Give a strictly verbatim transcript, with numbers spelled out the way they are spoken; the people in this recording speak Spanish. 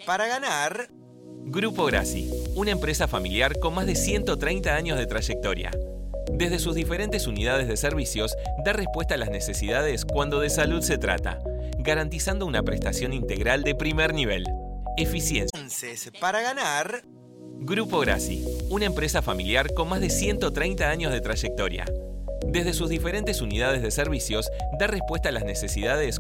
para ganar. Grupo Grassi, una empresa familiar con más de ciento treinta años de trayectoria. Desde sus diferentes unidades de servicios, da respuesta a las necesidades cuando de salud se trata, garantizando una prestación integral de primer nivel. Eficiencia. Entonces, para ganar. Grupo Grassi, una empresa familiar con más de ciento treinta años de trayectoria. Desde sus diferentes unidades de servicios, da respuesta a las necesidades